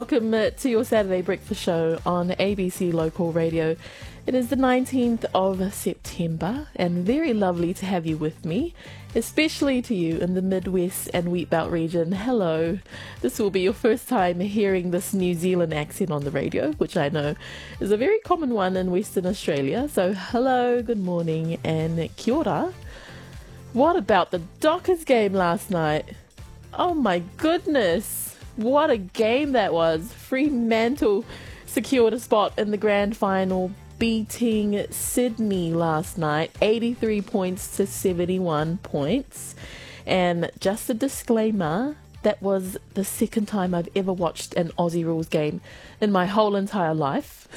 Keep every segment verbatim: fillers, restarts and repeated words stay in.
Welcome to your Saturday Breakfast Show on A B C Local Radio. It is the nineteenth of September and very lovely to have you with me, especially to you in the Midwest and Wheatbelt region. Hello. This will be your first time hearing this New Zealand accent on the radio, which I know is a very common one in Western Australia. So hello, good morning and kia ora. What about the Dockers game last night? Oh my goodness. What a game that was. Fremantle secured a spot in the grand final, beating Sydney last night, eighty-three points to seventy-one points. And just a disclaimer, that was the second time I've ever watched an Aussie Rules game in my whole entire life.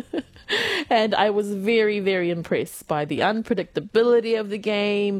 And I was very, very impressed by the unpredictability of the game.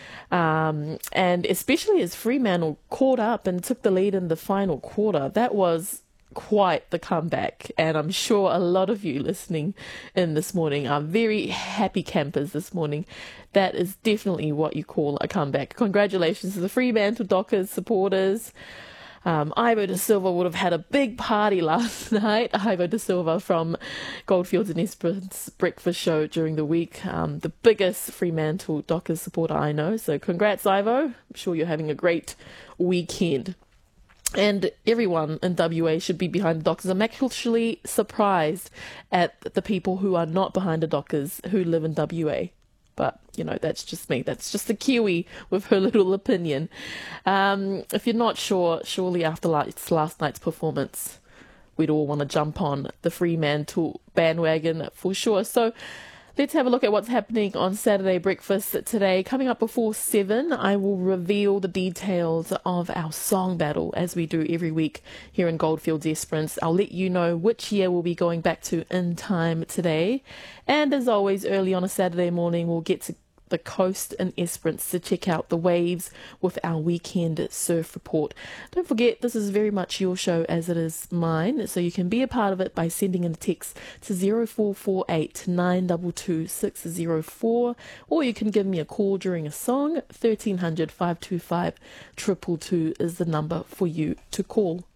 Um, and especially as Fremantle caught up and took the lead in the final quarter. That was quite the comeback, and I'm sure a lot of you listening in this morning are very happy campers this morning. That is definitely what you call a comeback. Congratulations to the Fremantle Dockers supporters. Um, Ivo De Silva would have had a big party last night. Ivo De Silva from Goldfields and Esperance Breakfast Show during the week. Um, the biggest Fremantle Dockers supporter I know. So congrats, Ivo. I'm sure you're having a great weekend. And everyone in W A should be behind the Dockers. I'm actually surprised at the people who are not behind the Dockers who live in W A. But, you know, that's just me. That's just the Kiwi with her little opinion. Um, if you're not sure, surely after last, last night's performance, we'd all want to jump on the Fremantle bandwagon for sure. So let's have a look at what's happening on Saturday Breakfast today. Coming up before seven, I will reveal the details of our song battle, as we do every week here in Goldfields Esperance. I'll let you know which year we'll be going back to in time today. And as always, early on a Saturday morning, we'll get to the coast in Esperance to check out the waves with our weekend surf report. Don't forget, this is very much your show as it is mine, so you can be a part of it by sending in a text to zero four four eight nine two two six zero four, or you can give me a call during a song. Thirteen hundred, five two five, two two two is the number for you to call.